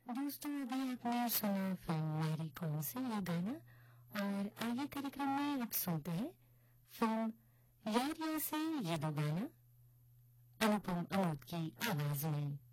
दोस्तों अभी आपने सुना फिल्म मेरी कौन से ये गाना और आगे कार्यक्रम में अब सुनते हैं फिल्म यारिया से ये दो गाना अनुपम अनूप की आवाज में।